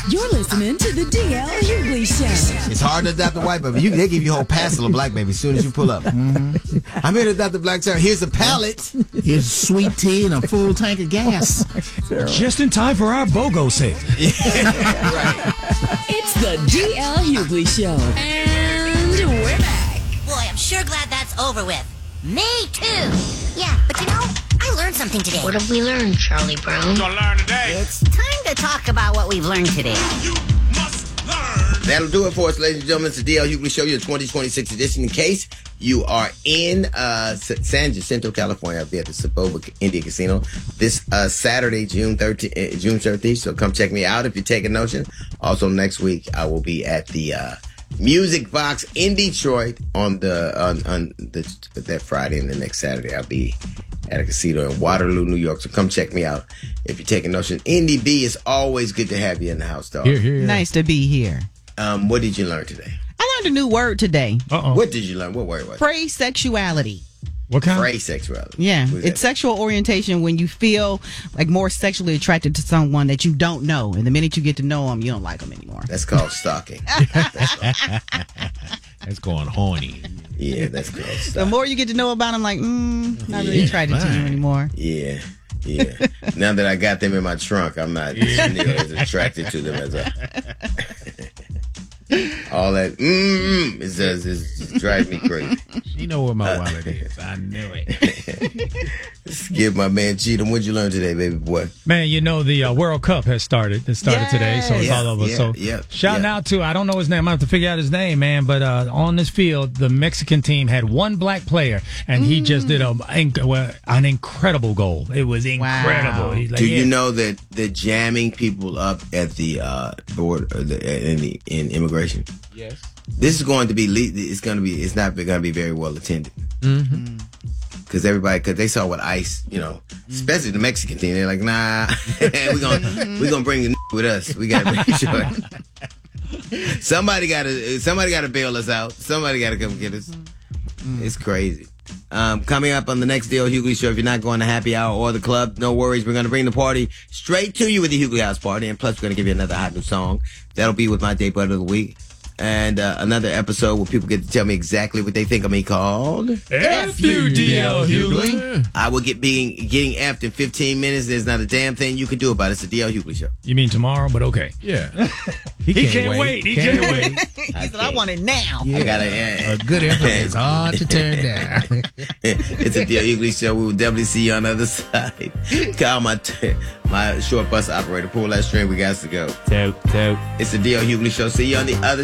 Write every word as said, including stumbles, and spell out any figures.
You're listening to the D L Hughley Show. It's hard to adopt a white baby. You, they give you a whole parcel of black baby as soon as you pull up. Mm-hmm. I'm here to adopt a black child. Here's a pallet. Here's sweet tea and a full tank of gas. Just in time for our BOGO sale. Yeah, right. It's the D L Hughley Show. And we're back. Boy, I'm sure glad that's over with. Me too. Yeah, but you know, I learned something today. What have we learned, Charlie Brown? Gonna learn today. It's time to talk about what we've learned today. You must learn. That'll do it for us, ladies and gentlemen. It's the D L Hughley Show, your twenty twenty-six edition. In case you are in uh, San Jacinto, California, I'll be at the Saboba Indian Casino this uh, Saturday, June thirteenth, uh, June thirteenth. So come check me out if you're taking notion. Also, next week, I will be at the uh, Music Box in Detroit on the on, on the, that Friday, and the next Saturday I'll be at a casino in Waterloo, New York. So come check me out if you're taking notion. Indy B, it's always good to have you in the house, dog. Here, here. Nice to be here. Um, what did you learn today? I learned a new word today. Uh-oh. What did you learn? What word was it? Phrasexuality. What kind? Phrasexuality. Yeah, What is it's that? sexual orientation when you feel like more sexually attracted to someone that you don't know, and the minute you get to know them, you don't like them anymore. That's called stalking. That's going horny. Yeah, that's called The stalking. more you get to know about them, like, mm, not really Yeah, attracted to you anymore. Yeah, yeah. Now that I got them in my trunk, I'm not nearly as attracted to them as I. All that mm is just, is just drives me crazy. You know where my wallet is. I knew it. Let's give my man Cheatham. What'd you learn today, baby boy? Man, you know the uh, World Cup has started. It started today, so it's Yeah, all over. yeah, so yeah, shouting yeah. out to, I don't know his name. I have to figure out his name, man. But uh, on this field, the Mexican team had one black player, and he just did a, inc- well, an incredible goal. It was incredible. Wow. He's like, Do yeah. you know that they're jamming people up at the uh, board or the, in the in immigration? Yes. This is going to be. le- It's going to be. It's not going to be very well attended. Mm-hmm. Because everybody, because they saw what ICE, you know, especially the Mexican team, they're like, nah, we're gonna we're gonna bring the with us. We gotta make sure somebody gotta somebody gotta bail us out. Somebody gotta come get us. It's crazy. Um, coming up on the next D L Hughley Show, if you're not going to happy hour or the club, no worries. We're going to bring the party straight to you with the Hughley House Party. And plus, we're going to give you another hot new song. That'll be with my Day Butter of the Week. And uh, another episode where people get to tell me exactly what they think of me called. F you, D L Hughley. I will get being getting effed in fifteen minutes. There's not a damn thing you can do about it. It's the D L Hughley Show. You mean tomorrow, but okay. Yeah. He can't wait. He can't wait. He said, I want it now. I gotta. Yeah. A good effort is hard to turn down. It's a D L Hughley Show. We will definitely see you on the other side. Call my t- my short bus operator. Pull that string. We got to go. Tote, tote. It's the D L Hughley Show. See you on the other